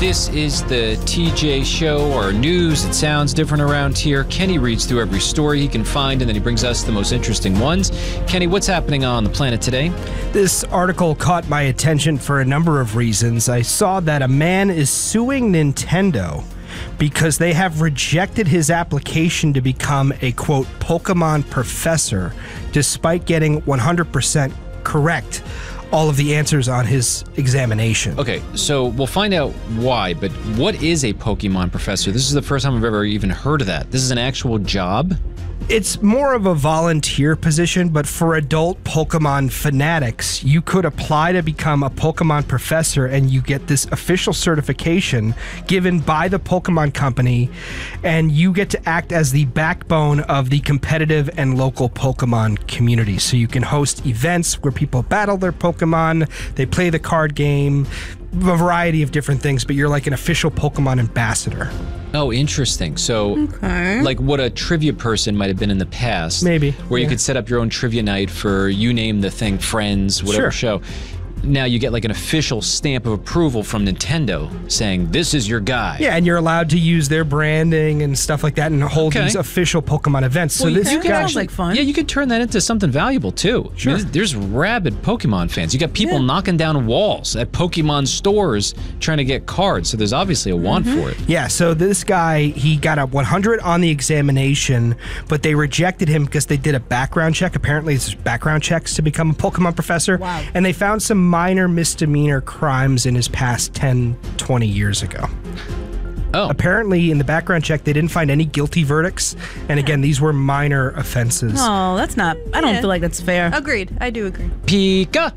This is the TJ Show, or news. It sounds different around here. Kenny reads through every story he can find, and then he brings us the most interesting ones. Kenny, what's happening on the planet today? This article caught my attention for a number of reasons. I saw that a man is suing Nintendo because they have rejected his application to become a, quote, Pokemon professor, despite getting 100% correct all of the answers on his examination. Okay, so we'll find out why, but what is a Pokemon professor? This is the first time I've ever even heard of that. This is an actual job? It's more of a volunteer position, but for adult Pokemon fanatics, you could apply to become a Pokemon professor and you get this official certification given by the Pokemon Company, and you get to act as the backbone of the competitive and local Pokemon community. So you can host events where people battle their Pokemon, they play the card game, a variety of different things, but you're like an official Pokemon ambassador. Oh, interesting. So, like what a trivia person might have been in the past. Maybe. Where you could set up your own trivia night for, you name the thing, Friends, whatever show. Now you get like an official stamp of approval from Nintendo saying, this is your guy. Yeah, and you're allowed to use their branding and stuff like that and hold these official Pokemon events. Well, so this sounds like fun. Yeah, you could turn that into something valuable too. Sure. I mean, there's rabid Pokemon fans. You got people knocking down walls at Pokemon stores trying to get cards, so there's obviously a want for it. Yeah, so this guy, he got a 100 on the examination, but they rejected him because they did a background check. Apparently, it's background checks to become a Pokemon professor. Wow. And they found some minor misdemeanor crimes in his past 10, 20 years ago. Oh. Apparently, in the background check, they didn't find any guilty verdicts. And again, these were minor offenses. Oh, that's not. I don't feel like that's fair. Agreed. I do agree. Pika!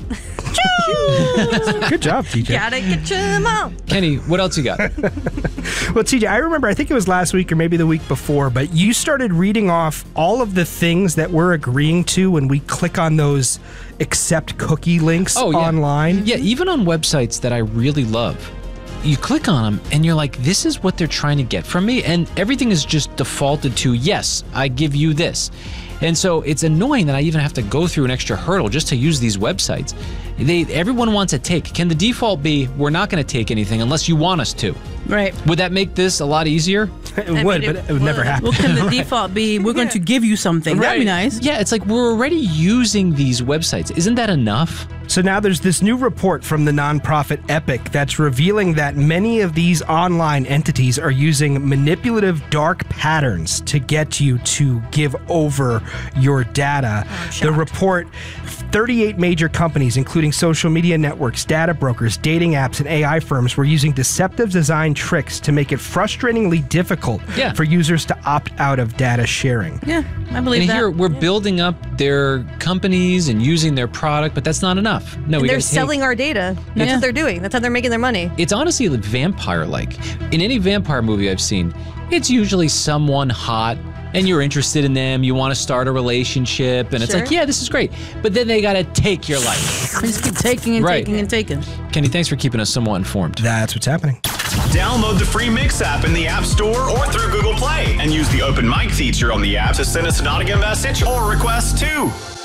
Good job, TJ. Gotta get your mom. Kenny, what else you got? Well, TJ, I remember, I think it was last week or maybe the week before, but you started reading off all of the things that we're agreeing to when we click on those accept cookie links online. Yeah, even on websites that I really love. You click on them and you're like, this is what they're trying to get from me, and everything is just defaulted to, yes, I give you this. And so it's annoying that I even have to go through an extra hurdle just to use these websites. Everyone wants a take. Can the default be, we're not going to take anything unless you want us to? Right. Would that make this a lot easier? It would, but it would never happen. Well, can the default be, we're going to give you something? That'd be nice. Yeah, it's like we're already using these websites. Isn't that enough? So now there's this new report from the nonprofit Epic that's revealing that many of these online entities are using manipulative dark patterns to get you to give over your data. The report, 38 major companies, including social media networks, data brokers, dating apps, and AI firms, were using deceptive design tricks to make it frustratingly difficult for users to opt out of data sharing. Yeah, I believe and that. here we're building up their companies and using their product, but that's not enough. No, And they're selling our data. That's what they're doing. That's how they're making their money. It's honestly like vampire-like. In any vampire movie I've seen, it's usually someone hot, and you're interested in them, you want to start a relationship, and it's like, yeah, this is great. But then they got to take your life. They just keep taking and taking and taking. Kenny, thanks for keeping us somewhat informed. That's what's happening. Download the free Mix app in the App Store or through Google Play and use the open mic feature on the app to send us an audio message or request too.